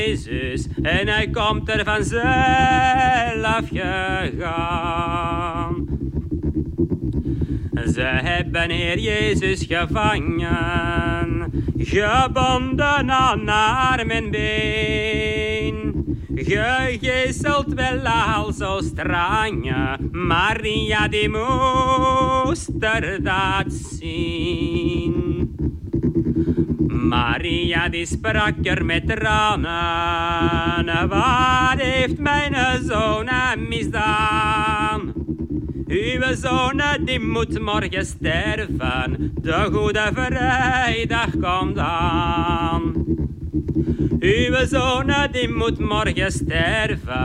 Jezus, en hij komt er vanzelf gegaan. Ze hebben Heer Jezus gevangen, gebonden aan arm en been, gegezeld wel al zo streng, Maria die moest er dat zien. Maria die sprak er met tranen, wat heeft mijn zoon misdaan? Uw zoon die moet morgen sterven, de goede vrijdag komt aan. Uw zoon die moet morgen sterven.